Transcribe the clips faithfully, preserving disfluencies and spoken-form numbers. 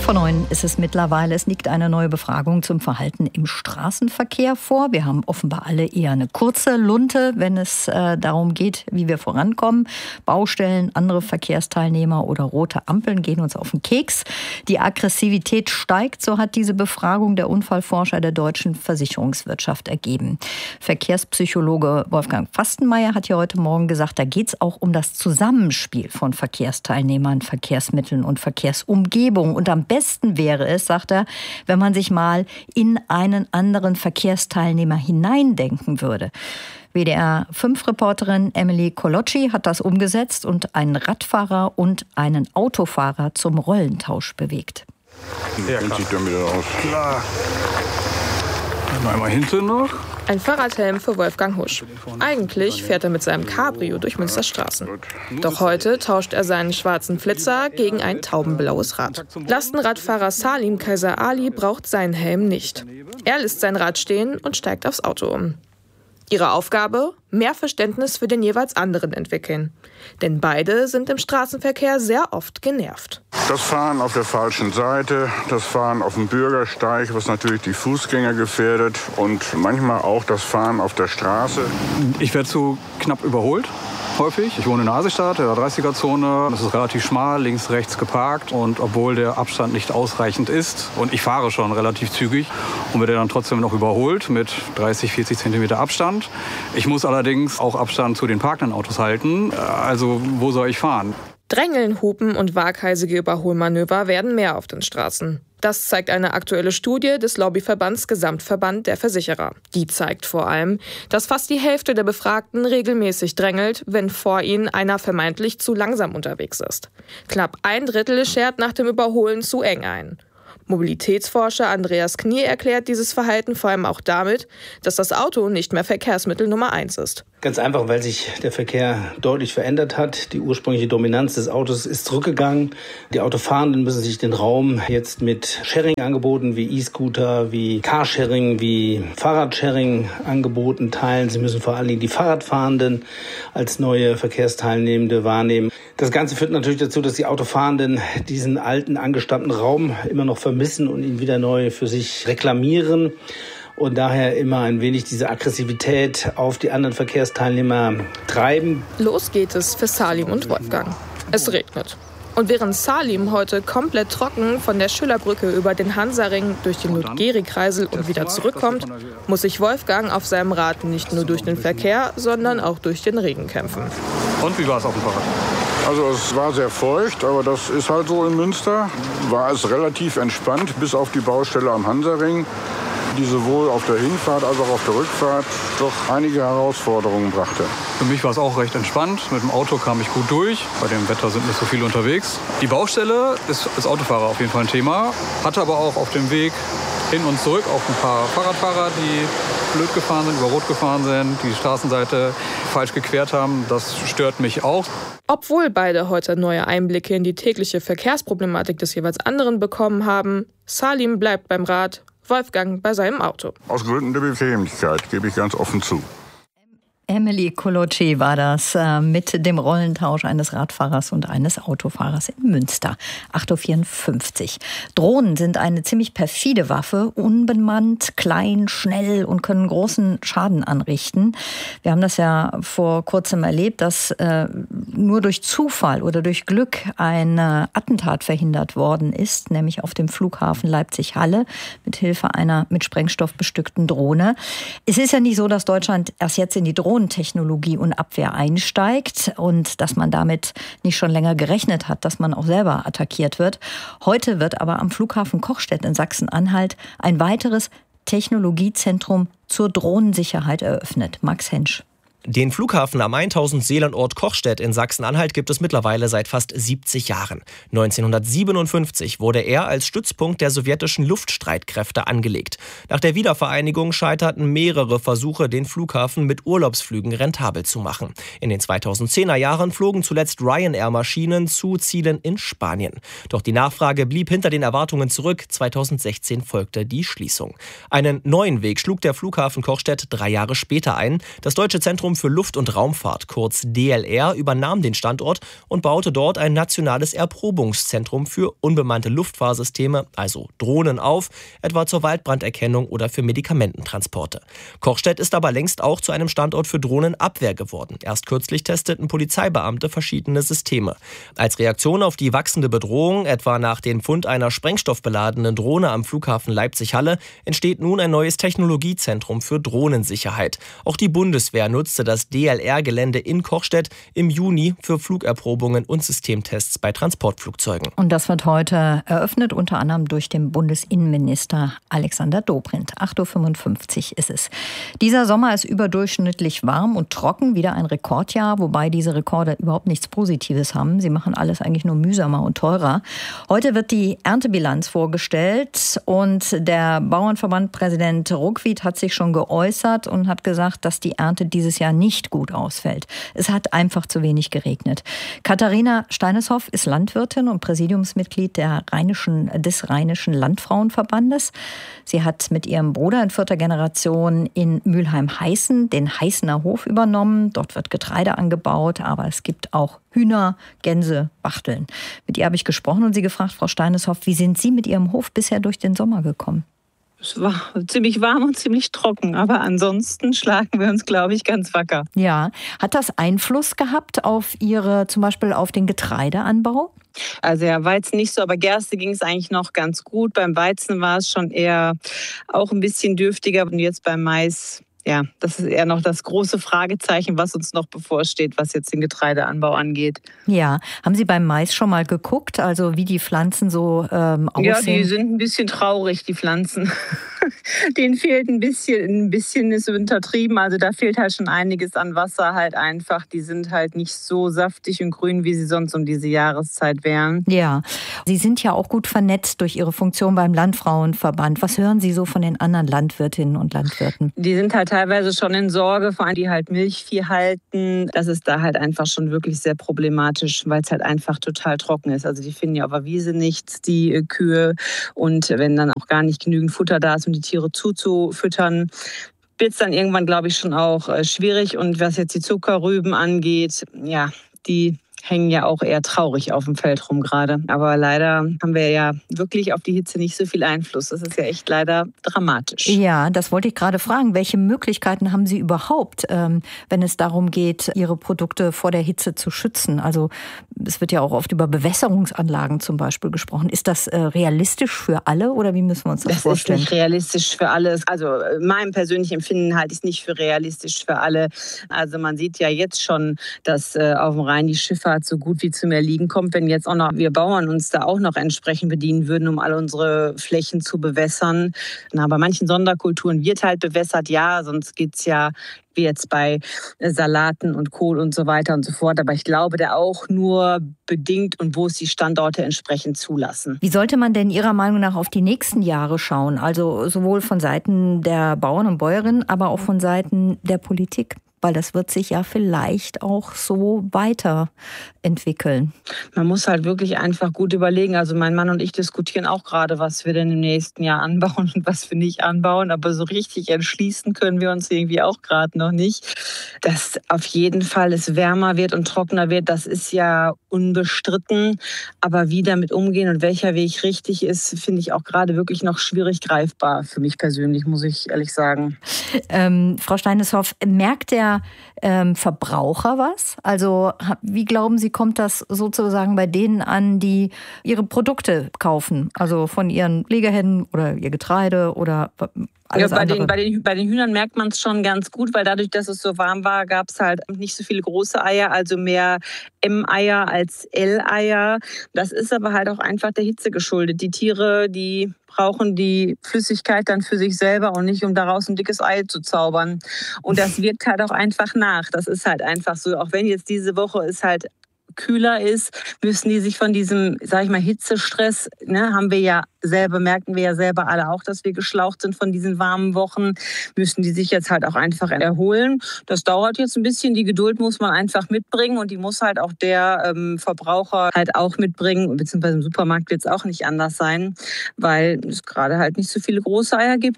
Vor neun ist es mittlerweile. Es liegt eine neue Befragung zum Verhalten im Straßenverkehr vor. Wir haben offenbar alle eher eine kurze Lunte, wenn es äh, darum geht, wie wir vorankommen. Baustellen, andere Verkehrsteilnehmer oder rote Ampeln gehen uns auf den Keks. Die Aggressivität steigt, so hat diese Befragung der Unfallforscher der deutschen Versicherungswirtschaft ergeben. Verkehrspsychologe Wolfgang Fastenmeier hat ja heute Morgen gesagt, da geht es auch um das Zusammenspiel von Verkehrsteilnehmern, Verkehrsmitteln und Verkehrsumgebung. Und am besten wäre es, sagt er, wenn man sich mal in einen anderen Verkehrsteilnehmer hineindenken würde. W D R fünf Reporterin Emily Colocci hat das umgesetzt und einen Radfahrer und einen Autofahrer zum Rollentausch bewegt. Ja, klar. Sieht damit aus. Klar. Einmal hinten noch. Ein Fahrradhelm für Wolfgang Husch. Eigentlich fährt er mit seinem Cabrio durch Münsters Straßen. Doch heute tauscht er seinen schwarzen Flitzer gegen ein taubenblaues Rad. Lastenradfahrer Salim Kaiser Ali braucht seinen Helm nicht. Er lässt sein Rad stehen und steigt aufs Auto um. Ihre Aufgabe? Mehr Verständnis für den jeweils anderen entwickeln. Denn beide sind im Straßenverkehr sehr oft genervt. Das Fahren auf der falschen Seite, das Fahren auf dem Bürgersteig, was natürlich die Fußgänger gefährdet, und manchmal auch das Fahren auf der Straße. Ich werde zu knapp überholt. Häufig. Ich wohne in der Hasistadt, in der dreißiger-Zone. Es ist relativ schmal, links, rechts geparkt. Und obwohl der Abstand nicht ausreichend ist, und ich fahre schon relativ zügig, und werde dann trotzdem noch überholt mit dreißig, vierzig Zentimeter Abstand. Ich muss allerdings auch Abstand zu den parkenden Autos halten. Also wo soll ich fahren? Drängeln, Hupen und waghalsige Überholmanöver werden mehr auf den Straßen. Das zeigt eine aktuelle Studie des Lobbyverbands Gesamtverband der Versicherer. Die zeigt vor allem, dass fast die Hälfte der Befragten regelmäßig drängelt, wenn vor ihnen einer vermeintlich zu langsam unterwegs ist. Knapp ein Drittel schert nach dem Überholen zu eng ein. Mobilitätsforscher Andreas Knie erklärt dieses Verhalten vor allem auch damit, dass das Auto nicht mehr Verkehrsmittel Nummer eins ist. Ganz einfach, weil sich der Verkehr deutlich verändert hat. Die ursprüngliche Dominanz des Autos ist zurückgegangen. Die Autofahrenden müssen sich den Raum jetzt mit Sharing-Angeboten wie E-Scooter, wie Carsharing, wie Fahrradsharing-Angeboten teilen. Sie müssen vor allen Dingen die Fahrradfahrenden als neue Verkehrsteilnehmende wahrnehmen. Das Ganze führt natürlich dazu, dass die Autofahrenden diesen alten, angestammten Raum immer noch vermissen und ihn wieder neu für sich reklamieren. Und daher immer ein wenig diese Aggressivität auf die anderen Verkehrsteilnehmer treiben. Los geht es für Salim und Wolfgang. Es regnet. Und während Salim heute komplett trocken von der Schillerbrücke über den Hansaring durch den Ludgeri-Kreisel und wieder zurückkommt, muss sich Wolfgang auf seinem Rad nicht nur durch den Verkehr, sondern auch durch den Regen kämpfen. Und wie war es auf dem Fahrrad? Also es war sehr feucht, aber das ist halt so in Münster. War es relativ entspannt, bis auf die Baustelle am Hansaring, die sowohl auf der Hinfahrt als auch auf der Rückfahrt doch einige Herausforderungen brachte. Für mich war es auch recht entspannt. Mit dem Auto kam ich gut durch. Bei dem Wetter sind nicht so viele unterwegs. Die Baustelle ist als Autofahrer auf jeden Fall ein Thema. Hatte aber auch auf dem Weg hin und zurück auch ein paar Fahrradfahrer, die blöd gefahren sind, über Rot gefahren sind, die Straßenseite falsch gequert haben. Das stört mich auch. Obwohl beide heute neue Einblicke in die tägliche Verkehrsproblematik des jeweils anderen bekommen haben, Salim bleibt beim Rad, Wolfgang bei seinem Auto. Aus Gründen der Bequemlichkeit, gebe ich ganz offen zu. Emily Colocci war das äh, mit dem Rollentausch eines Radfahrers und eines Autofahrers in Münster. acht Uhr vierundfünfzig. Drohnen sind eine ziemlich perfide Waffe, unbemannt, klein, schnell und können großen Schaden anrichten. Wir haben das ja vor kurzem erlebt, dass äh, nur durch Zufall oder durch Glück ein äh, Attentat verhindert worden ist, nämlich auf dem Flughafen Leipzig-Halle mit Hilfe einer mit Sprengstoff bestückten Drohne. Es ist ja nicht so, dass Deutschland erst jetzt in die Drohnen Technologie und Abwehr einsteigt und dass man damit nicht schon länger gerechnet hat, dass man auch selber attackiert wird. Heute wird aber am Flughafen Kochstedt in Sachsen-Anhalt ein weiteres Technologiezentrum zur Drohnensicherheit eröffnet. Max Hensch. Den Flughafen am tausend-Seelen-Ort Kochstedt in Sachsen-Anhalt gibt es mittlerweile seit fast siebzig Jahren. neunzehnhundertsiebenundfünfzig wurde er als Stützpunkt der sowjetischen Luftstreitkräfte angelegt. Nach der Wiedervereinigung scheiterten mehrere Versuche, den Flughafen mit Urlaubsflügen rentabel zu machen. In den zweitausendzehner Jahren flogen zuletzt Ryanair-Maschinen zu Zielen in Spanien. Doch die Nachfrage blieb hinter den Erwartungen zurück. zweitausendsechzehn folgte die Schließung. Einen neuen Weg schlug der Flughafen Kochstedt drei Jahre später ein. Das Deutsche Zentrum Zentrum für Luft- und Raumfahrt, kurz D L R, übernahm den Standort und baute dort ein nationales Erprobungszentrum für unbemannte Luftfahrsysteme, also Drohnen, auf, etwa zur Waldbranderkennung oder für Medikamententransporte. Kochstedt ist aber längst auch zu einem Standort für Drohnenabwehr geworden. Erst kürzlich testeten Polizeibeamte verschiedene Systeme. Als Reaktion auf die wachsende Bedrohung, etwa nach dem Fund einer sprengstoffbeladenen Drohne am Flughafen Leipzig-Halle, entsteht nun ein neues Technologiezentrum für Drohnensicherheit. Auch die Bundeswehr nutzte das D L R-Gelände in Kochstedt im Juni für Flugerprobungen und Systemtests bei Transportflugzeugen. Und das wird heute eröffnet, unter anderem durch den Bundesinnenminister Alexander Dobrindt. acht Uhr fünfundfünfzig ist es. Dieser Sommer ist überdurchschnittlich warm und trocken, wieder ein Rekordjahr, wobei diese Rekorde überhaupt nichts Positives haben. Sie machen alles eigentlich nur mühsamer und teurer. Heute wird die Erntebilanz vorgestellt und der Bauernverbandpräsident Ruckwied hat sich schon geäußert und hat gesagt, dass die Ernte dieses Jahr nicht gut ausfällt. Es hat einfach zu wenig geregnet. Katharina Steineshoff ist Landwirtin und Präsidiumsmitglied der Rheinischen, des Rheinischen Landfrauenverbandes. Sie hat mit ihrem Bruder in vierter Generation in Mülheim-Heißen den Heißener Hof übernommen. Dort wird Getreide angebaut, aber es gibt auch Hühner, Gänse, Wachteln. Mit ihr habe ich gesprochen und sie gefragt, Frau Steineshoff, wie sind Sie mit Ihrem Hof bisher durch den Sommer gekommen? Es war ziemlich warm und ziemlich trocken, aber ansonsten schlagen wir uns, glaube ich, ganz wacker. Ja, hat das Einfluss gehabt auf Ihre, zum Beispiel auf den Getreideanbau? Also ja, Weizen nicht so, aber Gerste ging es eigentlich noch ganz gut. Beim Weizen war es schon eher auch ein bisschen dürftiger und jetzt beim Mais. Ja, das ist eher noch das große Fragezeichen, was uns noch bevorsteht, was jetzt den Getreideanbau angeht. Ja, haben Sie beim Mais schon mal geguckt, also wie die Pflanzen so ähm, aussehen? Ja, die sind ein bisschen traurig, die Pflanzen. Denen fehlt ein bisschen, ein bisschen ist untertrieben, also da fehlt halt schon einiges an Wasser halt einfach. Die sind halt nicht so saftig und grün, wie sie sonst um diese Jahreszeit wären. Ja, Sie sind ja auch gut vernetzt durch Ihre Funktion beim Landfrauenverband. Was hören Sie so von den anderen Landwirtinnen und Landwirten? Die sind halt teilweise schon in Sorge, vor allem die halt Milchvieh halten. Das ist da halt einfach schon wirklich sehr problematisch, weil es halt einfach total trocken ist. Also die finden ja auf der Wiese nichts, die Kühe. Und wenn dann auch gar nicht genügend Futter da ist, um die Tiere zuzufüttern, wird es dann irgendwann, glaube ich, schon auch schwierig. Und was jetzt die Zuckerrüben angeht, ja, die hängen ja auch eher traurig auf dem Feld rum gerade. Aber leider haben wir ja wirklich auf die Hitze nicht so viel Einfluss. Das ist ja echt leider dramatisch. Ja, das wollte ich gerade fragen. Welche Möglichkeiten haben Sie überhaupt, wenn es darum geht, Ihre Produkte vor der Hitze zu schützen? Also es wird ja auch oft über Bewässerungsanlagen zum Beispiel gesprochen. Ist das realistisch für alle oder wie müssen wir uns das, das vorstellen? Das ist nicht realistisch für alle. Also mein persönliches Empfinden halte ich es nicht für realistisch für alle. Also man sieht ja jetzt schon, dass auf dem Rhein die Schifffahrt so gut wie zum Erliegen kommt, wenn jetzt auch noch wir Bauern uns da auch noch entsprechend bedienen würden, um all unsere Flächen zu bewässern. Na, bei manchen Sonderkulturen wird halt bewässert, ja, sonst geht es ja wie jetzt bei Salaten und Kohl und so weiter und so fort. Aber ich glaube, da auch nur bedingt und wo es die Standorte entsprechend zulassen. Wie sollte man denn Ihrer Meinung nach auf die nächsten Jahre schauen? Also sowohl von Seiten der Bauern und Bäuerinnen, aber auch von Seiten der Politik? Weil das wird sich ja vielleicht auch so weiterentwickeln. Man muss halt wirklich einfach gut überlegen. Also mein Mann und ich diskutieren auch gerade, was wir denn im nächsten Jahr anbauen und was wir nicht anbauen. Aber so richtig entschließen können wir uns irgendwie auch gerade noch nicht. Dass auf jeden Fall es wärmer wird und trockener wird, das ist ja unbestritten. Aber wie damit umgehen und welcher Weg richtig ist, finde ich auch gerade wirklich noch schwierig greifbar für mich persönlich, muss ich ehrlich sagen. Ähm, Frau Steineshoff, merkt der ähm, Verbraucher was? Also wie glauben Sie, kommt das sozusagen bei denen an, die ihre Produkte kaufen? Also von ihren Legehennen oder ihr Getreide oder alles ja, bei andere? Den, bei, den, bei den Hühnern merkt man es schon ganz gut, weil dadurch, dass es so warm war, gab es halt nicht so viele große Eier, also mehr M-Eier als L-Eier. Das ist aber halt auch einfach der Hitze geschuldet. Die Tiere, die brauchen die Flüssigkeit dann für sich selber und nicht, um daraus ein dickes Ei zu zaubern. Und das wirkt halt auch einfach nach. Das ist halt einfach so. Auch wenn jetzt diese Woche es halt kühler ist, müssen die sich von diesem, sag ich mal, Hitzestress, ne, haben wir ja selber, merken wir ja selber alle auch, dass wir geschlaucht sind von diesen warmen Wochen, müssen die sich jetzt halt auch einfach erholen. Das dauert jetzt ein bisschen, die Geduld muss man einfach mitbringen und die muss halt auch der ähm, Verbraucher halt auch mitbringen, beziehungsweise im Supermarkt wird es auch nicht anders sein, weil es gerade halt nicht so viele große Eier gibt.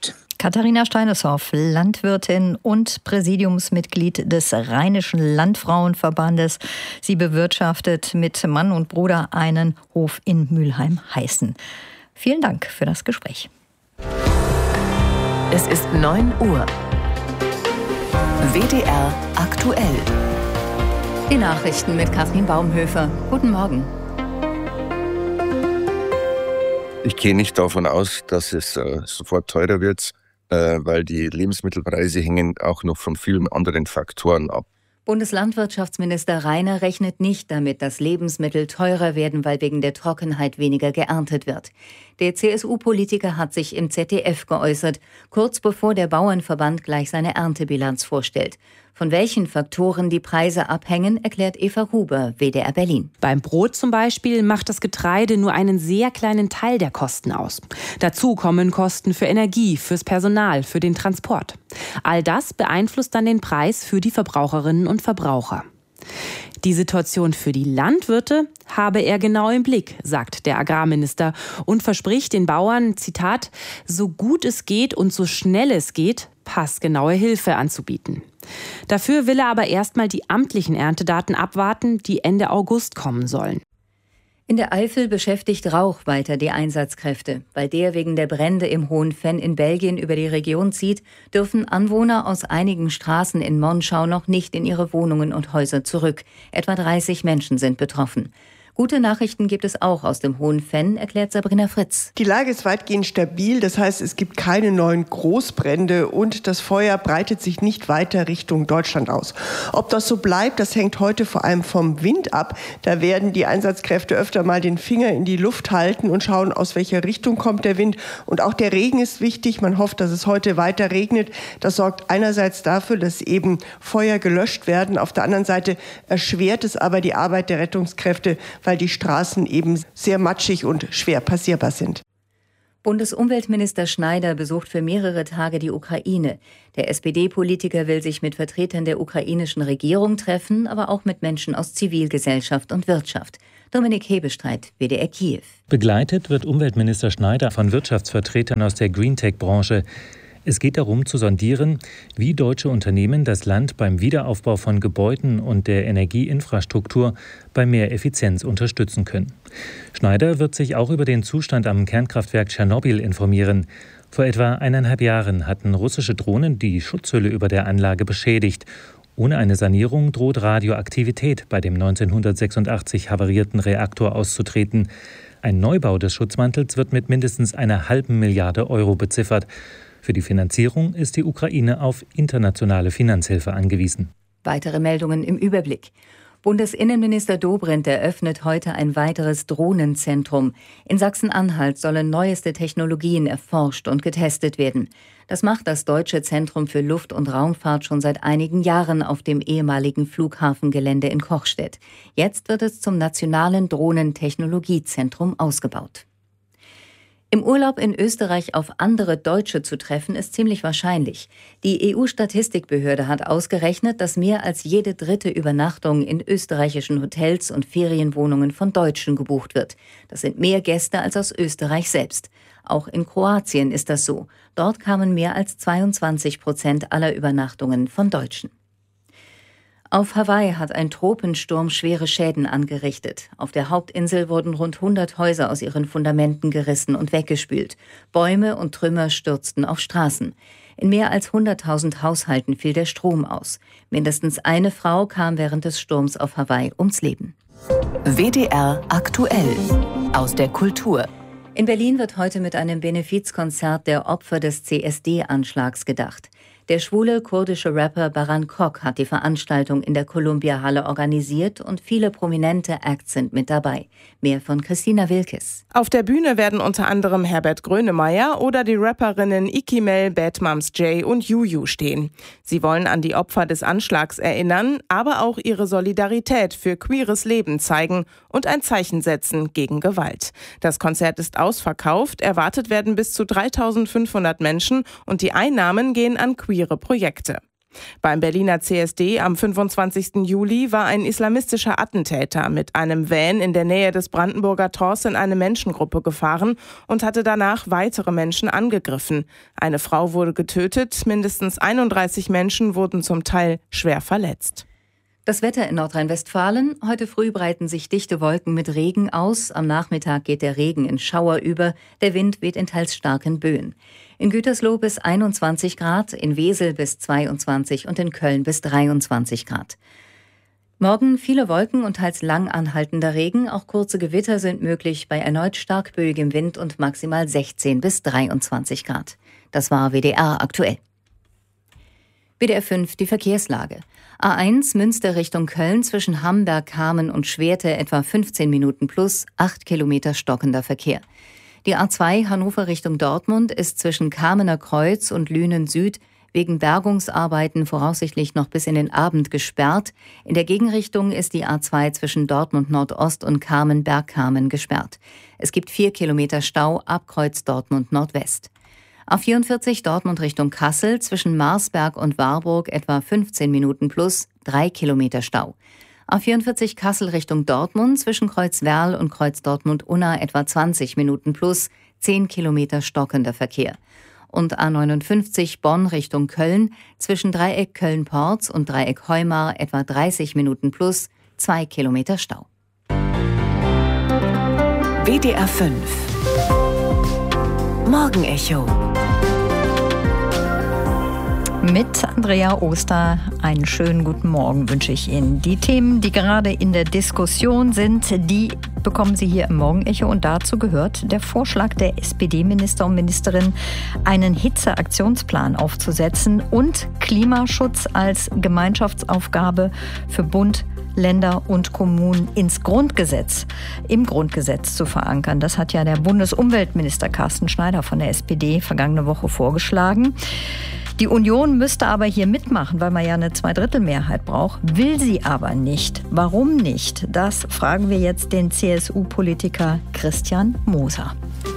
Katharina Steineshoff, Landwirtin und Präsidiumsmitglied des Rheinischen Landfrauenverbandes. Sie bewirtschaftet mit Mann und Bruder einen Hof in Mülheim-Heißen. Vielen Dank für das Gespräch. Es ist neun Uhr. W D R aktuell. Die Nachrichten mit Kathrin Baumhöfer. Guten Morgen. Ich gehe nicht davon aus, dass es äh, sofort teurer wird, äh, weil die Lebensmittelpreise hängen auch noch von vielen anderen Faktoren ab. Bundeslandwirtschaftsminister Rainer rechnet nicht damit, dass Lebensmittel teurer werden, weil wegen der Trockenheit weniger geerntet wird. Der C S U-Politiker hat sich im Z D F geäußert, kurz bevor der Bauernverband gleich seine Erntebilanz vorstellt. Von welchen Faktoren die Preise abhängen, erklärt Eva Huber, W D R Berlin. Beim Brot zum Beispiel macht das Getreide nur einen sehr kleinen Teil der Kosten aus. Dazu kommen Kosten für Energie, fürs Personal, für den Transport. All das beeinflusst dann den Preis für die Verbraucherinnen und Verbraucher. Die Situation für die Landwirte habe er genau im Blick, sagt der Agrarminister und verspricht den Bauern, Zitat, so gut es geht und so schnell es geht, passgenaue Hilfe anzubieten. Dafür will er aber erstmal die amtlichen Erntedaten abwarten, die Ende August kommen sollen. In der Eifel beschäftigt Rauch weiter die Einsatzkräfte. Weil der wegen der Brände im Hohen Venn in Belgien über die Region zieht, dürfen Anwohner aus einigen Straßen in Monschau noch nicht in ihre Wohnungen und Häuser zurück. Etwa dreißig Menschen sind betroffen. Gute Nachrichten gibt es auch aus dem Hohen Venn, erklärt Sabrina Fritz. Die Lage ist weitgehend stabil, das heißt, es gibt keine neuen Großbrände und das Feuer breitet sich nicht weiter Richtung Deutschland aus. Ob das so bleibt, das hängt heute vor allem vom Wind ab. Da werden die Einsatzkräfte öfter mal den Finger in die Luft halten und schauen, aus welcher Richtung kommt der Wind. Und auch der Regen ist wichtig. Man hofft, dass es heute weiter regnet. Das sorgt einerseits dafür, dass eben Feuer gelöscht werden. Auf der anderen Seite erschwert es aber die Arbeit der Rettungskräfte, weil die Straßen eben sehr matschig und schwer passierbar sind. Bundesumweltminister Schneider besucht für mehrere Tage die Ukraine. Der S P D-Politiker will sich mit Vertretern der ukrainischen Regierung treffen, aber auch mit Menschen aus Zivilgesellschaft und Wirtschaft. Dominik Hebestreit, W D R Kiew. Begleitet wird Umweltminister Schneider von Wirtschaftsvertretern aus der Greentech-Branche. Es geht darum zu sondieren, wie deutsche Unternehmen das Land beim Wiederaufbau von Gebäuden und der Energieinfrastruktur bei mehr Effizienz unterstützen können. Schneider wird sich auch über den Zustand am Kernkraftwerk Tschernobyl informieren. Vor etwa eineinhalb Jahren hatten russische Drohnen die Schutzhülle über der Anlage beschädigt. Ohne eine Sanierung droht Radioaktivität bei dem neunzehnhundertsechsundachtzig havarierten Reaktor auszutreten. Ein Neubau des Schutzmantels wird mit mindestens einer halben Milliarde Euro beziffert. Für die Finanzierung ist die Ukraine auf internationale Finanzhilfe angewiesen. Weitere Meldungen im Überblick. Bundesinnenminister Dobrindt eröffnet heute ein weiteres Drohnenzentrum. In Sachsen-Anhalt sollen neueste Technologien erforscht und getestet werden. Das macht das Deutsche Zentrum für Luft- und Raumfahrt schon seit einigen Jahren auf dem ehemaligen Flughafengelände in Kochstedt. Jetzt wird es zum nationalen Drohnentechnologiezentrum ausgebaut. Im Urlaub in Österreich auf andere Deutsche zu treffen, ist ziemlich wahrscheinlich. Die E U-Statistikbehörde hat ausgerechnet, dass mehr als jede dritte Übernachtung in österreichischen Hotels und Ferienwohnungen von Deutschen gebucht wird. Das sind mehr Gäste als aus Österreich selbst. Auch in Kroatien ist das so. Dort kamen mehr als zweiundzwanzig Prozent aller Übernachtungen von Deutschen. Auf Hawaii hat ein Tropensturm schwere Schäden angerichtet. Auf der Hauptinsel wurden rund hundert Häuser aus ihren Fundamenten gerissen und weggespült. Bäume und Trümmer stürzten auf Straßen. In mehr als hunderttausend Haushalten fiel der Strom aus. Mindestens eine Frau kam während des Sturms auf Hawaii ums Leben. W D R aktuell aus der Kultur. In Berlin wird heute mit einem Benefizkonzert der Opfer des C S D-Anschlags gedacht. Der schwule kurdische Rapper Baran Kok hat die Veranstaltung in der Columbia-Halle organisiert und viele prominente Acts sind mit dabei. Mehr von Christina Wilkes. Auf der Bühne werden unter anderem Herbert Grönemeyer oder die Rapperinnen Ikimel, Bad Moms J und Juju stehen. Sie wollen an die Opfer des Anschlags erinnern, aber auch ihre Solidarität für queeres Leben zeigen und ein Zeichen setzen gegen Gewalt. Das Konzert ist ausverkauft, erwartet werden bis zu dreitausendfünfhundert Menschen und die Einnahmen gehen an queere Projekte. Beim Berliner C S D am fünfundzwanzigsten Juli war ein islamistischer Attentäter mit einem Van in der Nähe des Brandenburger Tors in eine Menschengruppe gefahren und hatte danach weitere Menschen angegriffen. Eine Frau wurde getötet, mindestens einunddreißig Menschen wurden zum Teil schwer verletzt. Das Wetter in Nordrhein-Westfalen. Heute früh breiten sich dichte Wolken mit Regen aus. Am Nachmittag geht der Regen in Schauer über. Der Wind weht in teils starken Böen. In Gütersloh bis einundzwanzig Grad, in Wesel bis zweiundzwanzig und in Köln bis dreiundzwanzig Grad. Morgen viele Wolken und teils lang anhaltender Regen. Auch kurze Gewitter sind möglich bei erneut stark böigem Wind und maximal sechzehn bis dreiundzwanzig Grad. Das war W D R aktuell. W D R fünf, die Verkehrslage. A eins Münster Richtung Köln zwischen Hamberg, Kamen und Schwerte etwa fünfzehn Minuten plus, acht Kilometer stockender Verkehr. Die A zwei Hannover Richtung Dortmund ist zwischen Kamener Kreuz und Lünen Süd wegen Bergungsarbeiten voraussichtlich noch bis in den Abend gesperrt. In der Gegenrichtung ist die A zwei zwischen Dortmund Nordost und Kamen-Bergkamen gesperrt. Es gibt vier Kilometer Stau ab Kreuz Dortmund Nordwest. A vierundvierzig Dortmund Richtung Kassel zwischen Marsberg und Warburg etwa fünfzehn Minuten plus, drei Kilometer Stau. A vierundvierzig Kassel Richtung Dortmund zwischen Kreuzwerl und Kreuz Dortmund-Unna etwa zwanzig Minuten plus, zehn Kilometer stockender Verkehr. Und A neunundfünfzig Bonn Richtung Köln zwischen Dreieck Köln-Porz und Dreieck Heumar etwa dreißig Minuten plus, zwei Kilometer Stau. W D R fünf Morgenecho mit Andrea Oster. Einen schönen guten Morgen wünsche ich Ihnen. Die Themen, die gerade in der Diskussion sind, die bekommen Sie hier im Morgenecho. Und dazu gehört der Vorschlag der S P D-Minister und Ministerin, einen Hitzeaktionsplan aufzusetzen und Klimaschutz als Gemeinschaftsaufgabe für Bund, Länder und Kommunen ins Grundgesetz, im Grundgesetz zu verankern. Das hat ja der Bundesumweltminister Carsten Schneider von der S P D vergangene Woche vorgeschlagen. Die Union müsste aber hier mitmachen, weil man ja eine Zweidrittelmehrheit braucht, will sie aber nicht. Warum nicht? Das fragen wir jetzt den C S U-Politiker Christian Moser.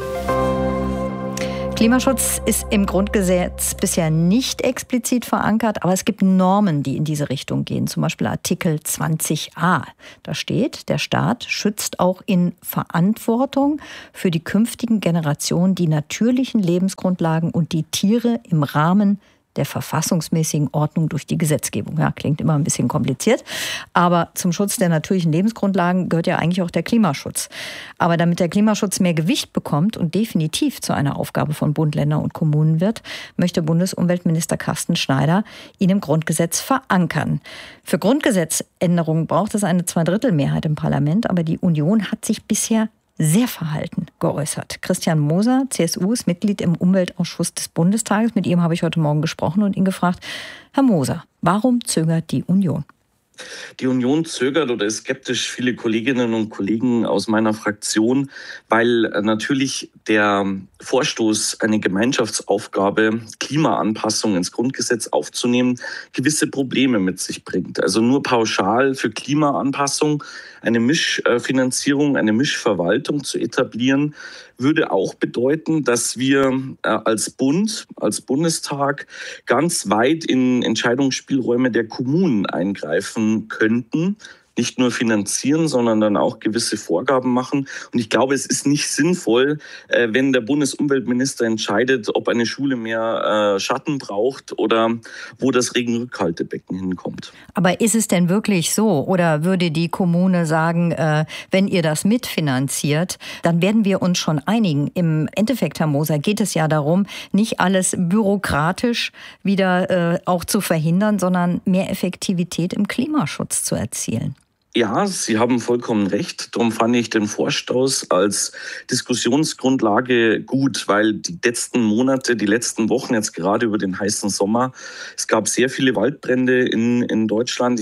Klimaschutz ist im Grundgesetz bisher nicht explizit verankert, aber es gibt Normen, die in diese Richtung gehen. Zum Beispiel Artikel zwanzig a. Da steht, der Staat schützt auch in Verantwortung für die künftigen Generationen die natürlichen Lebensgrundlagen und die Tiere im Rahmen der verfassungsmäßigen Ordnung durch die Gesetzgebung. Ja, klingt immer ein bisschen kompliziert, aber zum Schutz der natürlichen Lebensgrundlagen gehört ja eigentlich auch der Klimaschutz. Aber damit der Klimaschutz mehr Gewicht bekommt und definitiv zu einer Aufgabe von Bund, Ländern und Kommunen wird, möchte Bundesumweltminister Carsten Schneider ihn im Grundgesetz verankern. Für Grundgesetzänderungen braucht es eine Zweidrittelmehrheit im Parlament, aber die Union hat sich bisher sehr verhalten geäußert. Christian Moser, C S U, ist Mitglied im Umweltausschuss des Bundestages. Mit ihm habe ich heute Morgen gesprochen und ihn gefragt, Herr Moser, warum zögert die Union? Die Union zögert oder ist skeptisch, viele Kolleginnen und Kollegen aus meiner Fraktion, weil natürlich der Vorstoß, eine Gemeinschaftsaufgabe, Klimaanpassung ins Grundgesetz aufzunehmen, gewisse Probleme mit sich bringt. Also nur pauschal für Klimaanpassung eine Mischfinanzierung, eine Mischverwaltung zu etablieren, würde auch bedeuten, dass wir als Bund, als Bundestag ganz weit in Entscheidungsspielräume der Kommunen eingreifen könnten. Nicht nur finanzieren, sondern dann auch gewisse Vorgaben machen. Und ich glaube, es ist nicht sinnvoll, wenn der Bundesumweltminister entscheidet, ob eine Schule mehr Schatten braucht oder wo das Regenrückhaltebecken hinkommt. Aber ist es denn wirklich so? Oder würde die Kommune sagen, wenn ihr das mitfinanziert, dann werden wir uns schon einigen? Im Endeffekt, Herr Moser, geht es ja darum, nicht alles bürokratisch wieder auch zu verhindern, sondern mehr Effektivität im Klimaschutz zu erzielen. Ja, Sie haben vollkommen recht. Darum fand ich den Vorstoß als Diskussionsgrundlage gut, weil die letzten Monate, die letzten Wochen, jetzt gerade über den heißen Sommer, es gab sehr viele Waldbrände in, in Deutschland. Ich habe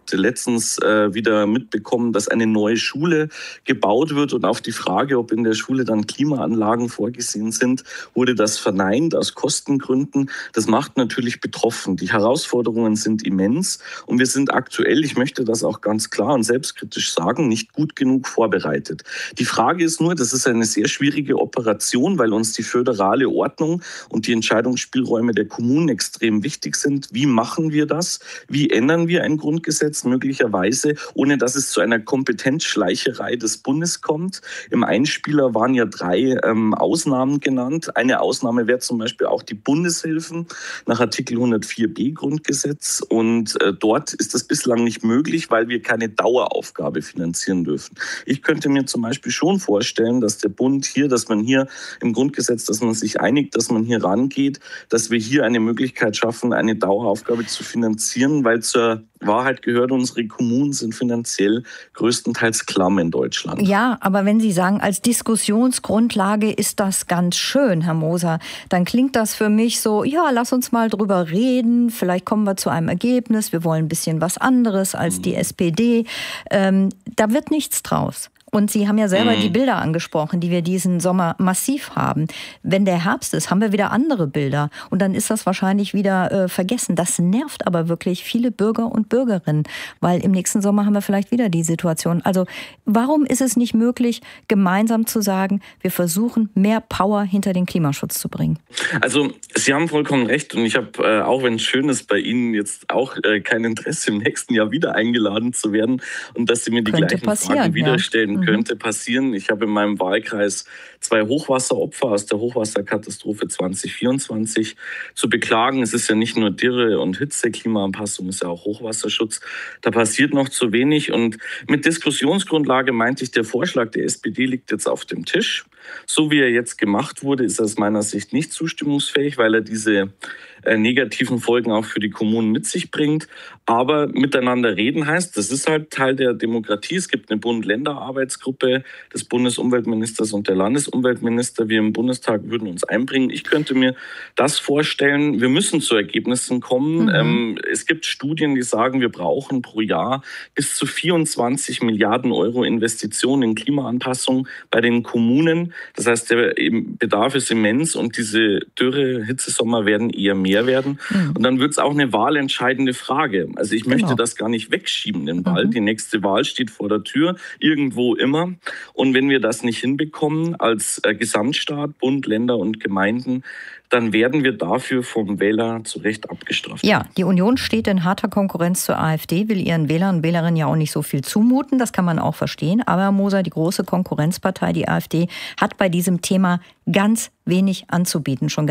Letztens äh, wieder mitbekommen, dass eine neue Schule gebaut wird und auf die Frage, ob in der Schule dann Klimaanlagen vorgesehen sind, wurde das verneint aus Kostengründen. Das macht natürlich betroffen. Die Herausforderungen sind immens und wir sind aktuell, ich möchte das auch ganz klar und selbstkritisch sagen, nicht gut genug vorbereitet. Die Frage ist nur, das ist eine sehr schwierige Operation, weil uns die föderale Ordnung und die Entscheidungsspielräume der Kommunen extrem wichtig sind. Wie machen wir das? Wie ändern wir ein Grundgesetz? Möglicherweise, ohne dass es zu einer Kompetenzschleicherei des Bundes kommt. Im Einspieler waren ja drei ähm, Ausnahmen genannt. Eine Ausnahme wäre zum Beispiel auch die Bundeshilfen nach Artikel hundertvier b Grundgesetz. Und äh, dort ist das bislang nicht möglich, weil wir keine Daueraufgabe finanzieren dürfen. Ich könnte mir zum Beispiel schon vorstellen, dass der Bund hier, dass man hier im Grundgesetz, dass man sich einigt, dass man hier rangeht, dass wir hier eine Möglichkeit schaffen, eine Daueraufgabe zu finanzieren, weil zur Wahrheit gehört, unsere Kommunen sind finanziell größtenteils klamm in Deutschland. Ja, aber wenn Sie sagen, als Diskussionsgrundlage ist das ganz schön, Herr Moser, dann klingt das für mich so, ja, lass uns mal drüber reden, vielleicht kommen wir zu einem Ergebnis, wir wollen ein bisschen was anderes als die S P D. Ähm, da wird nichts draus. Und Sie haben ja selber mhm. die Bilder angesprochen, die wir diesen Sommer massiv haben. Wenn der Herbst ist, haben wir wieder andere Bilder. Und dann ist das wahrscheinlich wieder äh, vergessen. Das nervt aber wirklich viele Bürger und Bürgerinnen. Weil im nächsten Sommer haben wir vielleicht wieder die Situation. Also warum ist es nicht möglich, gemeinsam zu sagen, wir versuchen, mehr Power hinter den Klimaschutz zu bringen? Also Sie haben vollkommen recht. Und ich habe, äh, auch wenn es schön ist, bei Ihnen jetzt auch äh, kein Interesse, im nächsten Jahr wieder eingeladen zu werden. Und dass Sie mir die Könnte gleichen Fragen wieder stellen. Ja. Könnte passieren. Ich habe in meinem Wahlkreis zwei Hochwasseropfer aus der Hochwasserkatastrophe zwanzig vierundzwanzig zu beklagen. Es ist ja nicht nur Dürre und Hitze, Klimaanpassung ist ja auch Hochwasserschutz. Da passiert noch zu wenig. Und mit Diskussionsgrundlage meinte ich, der Vorschlag der S P D liegt jetzt auf dem Tisch. So wie er jetzt gemacht wurde, ist er aus meiner Sicht nicht zustimmungsfähig, weil er diese äh, negativen Folgen auch für die Kommunen mit sich bringt. Aber miteinander reden heißt, das ist halt Teil der Demokratie. Es gibt eine Bund-Länder-Arbeitsgruppe des Bundesumweltministers und der Landesumweltminister. Wir im Bundestag würden uns einbringen. Ich könnte mir das vorstellen. Wir müssen zu Ergebnissen kommen. Mhm. Ähm, es gibt Studien, die sagen, wir brauchen pro Jahr bis zu vierundzwanzig Milliarden Euro Investitionen in Klimaanpassung bei den Kommunen. Das heißt, der Bedarf ist immens und diese Dürre, Hitzesommer werden eher mehr werden. Mhm. Und dann wird es auch eine wahlentscheidende Frage. Also ich möchte genau. das gar nicht wegschieben, den Wahl. Mhm. Die nächste Wahl steht vor der Tür, irgendwo immer. Und wenn wir das nicht hinbekommen als äh, Gesamtstaat, Bund, Länder und Gemeinden, dann werden wir dafür vom Wähler zu Recht abgestraft. Ja, die Union steht in harter Konkurrenz zur AfD, will ihren Wählern und Wählerinnen ja auch nicht so viel zumuten, das kann man auch verstehen. Aber Herr Moser, die große Konkurrenzpartei, die AfD, hat bei diesem Thema ganz wenig anzubieten, schon